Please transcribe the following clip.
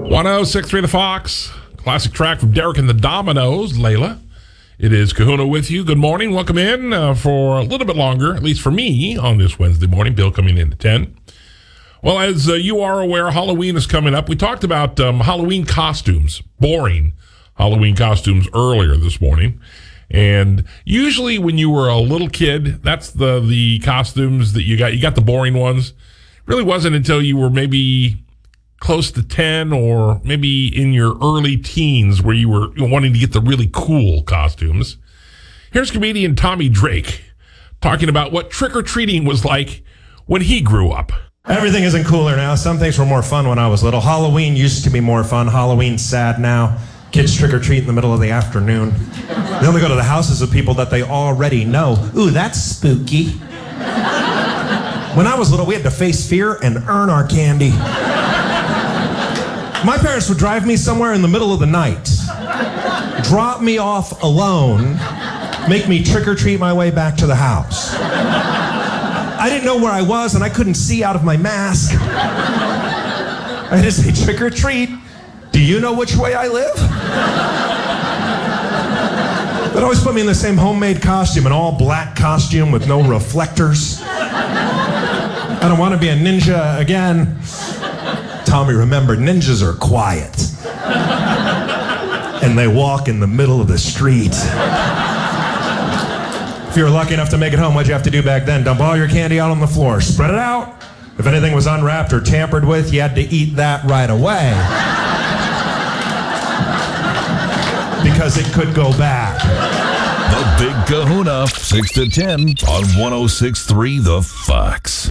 106.3 The Fox. Classic track from Derek and the Dominoes, Layla. It is Kahuna with you. Good morning. Welcome in for a little bit longer, at least for me, on this Wednesday morning. Bill coming in at 10. Well, as you are aware, Halloween is coming up. We talked about Halloween costumes, boring Halloween costumes earlier this morning. And usually when you were a little kid, that's the costumes that you got. You got the boring ones. It really wasn't until you were maybe close to 10 or maybe in your early teens where you were wanting to get the really cool costumes. Here's comedian Tommy Drake talking about what trick-or-treating was like when he grew up. Everything isn't cooler now. Some things were more fun when I was little. Halloween used to be more fun. Halloween's sad now. Kids trick-or-treat in the middle of the afternoon. They only go to the houses of people that they already know. Ooh, that's spooky. When I was little, we had to face fear and earn our candy. My parents would drive me somewhere in the middle of the night, drop me off alone, make me trick-or-treat my way back to the house. I didn't know where I was, and I couldn't see out of my mask. I had to say, trick-or-treat. Do you know which way I live? They'd always put me in the same homemade costume, an all-black costume with no reflectors. I don't want to be a ninja again. Tommy, remember, ninjas are quiet. And they walk in the middle of the street. If you were lucky enough to make it home, what'd you have to do back then? Dump all your candy out on the floor. Spread it out. If anything was unwrapped or tampered with, you had to eat that right away. Because it could go bad. The Big Kahuna, 6 to 10 on 106.3 The Fox.